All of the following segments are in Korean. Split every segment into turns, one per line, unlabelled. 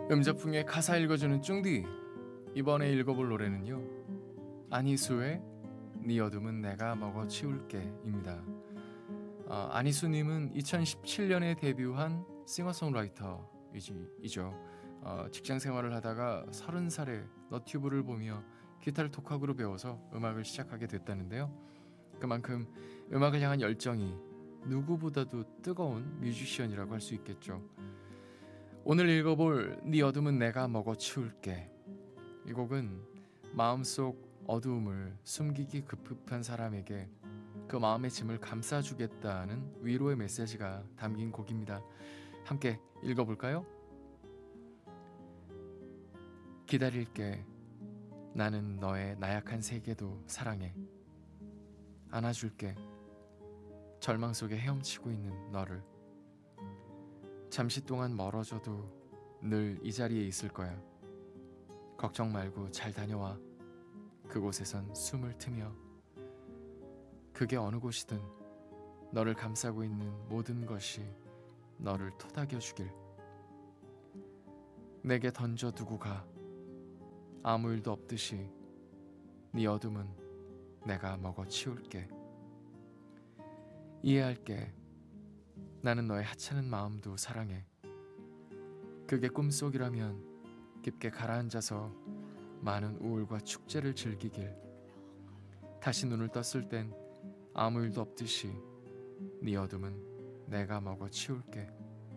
음자풍의 가사 읽어주는 쭝디. 이번에 읽어볼 노래는요, 안희수의 네 어둠은 내가 먹어치울게입니다. 안희수님은 2017년에 데뷔한 싱어송라이터이죠. 직장 생활을 하다가 30살에 너튜브를 보며 기타를 독학으로 배워서 음악을 시작하게 됐다는데요. 그만큼 음악을 향한 열정이 누구보다도 뜨거운 뮤지션이라고 할 수 있겠죠. 오늘 읽어볼 네 어둠은 내가 먹어치울게, 이 곡은 마음속 어두움을 숨기기 급급한 사람에게 그 마음의 짐을 감싸주겠다는 위로의 메시지가 담긴 곡입니다. 함께 읽어볼까요? 기다릴게. 나는 너의 나약한 세계도 사랑해. 안아줄게. 절망 속에 헤엄치고 있는 너를. 잠시 동안 멀어져도 늘 이 자리에 있을 거야. 걱정 말고 잘 다녀와. 그곳에선 숨을 트며. 그게 어느 곳이든 너를 감싸고 있는 모든 것이 너를 토닥여 주길. 내게 던져두고 가. 아무 일도 없듯이 네 어둠은 내가 먹어치울게. 이해할게. 나는 너의 하찮은 마음도 사랑해. 그게 꿈속이라면 깊게 가라앉아서 많은 우울과 축제를 즐기길. 다시 눈을 떴을 땐 아무 일도 없듯이 네 어둠은 내가 먹어치울게.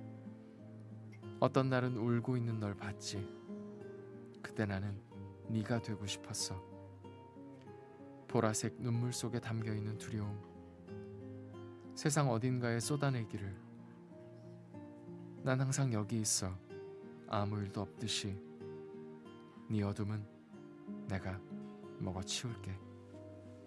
어떤 날은 울고 있는 널 봤지. 그때 나는 네가 되고 싶었어. 보라색 눈물 속에 담겨있는 두려움, 세상 어딘가에 쏟아내기를. 난 항상 여기 있어. 아무 일도 없듯이 네 어둠은 내가 먹어치울게.